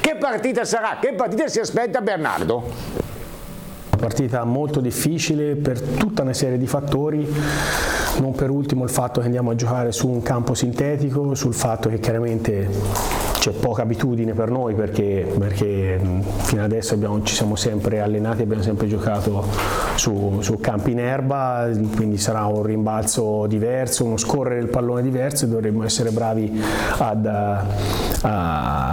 Che partita sarà? Che partita si aspetta Bernardo? Una partita molto difficile per tutta una serie di fattori, non per ultimo il fatto che andiamo a giocare su un campo sintetico, sul fatto che chiaramente c'è poca abitudine per noi perché fino adesso ci siamo sempre allenati, abbiamo sempre giocato su campi in erba, quindi sarà un rimbalzo diverso, uno scorrere il pallone diverso e dovremmo essere bravi a